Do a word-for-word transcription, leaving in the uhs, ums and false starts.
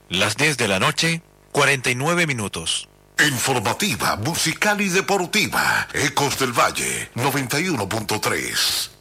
Las diez de la noche, cuarenta y nueve minutos. Informativa, musical y deportiva. Ecos del Valle, noventa y uno punto tres.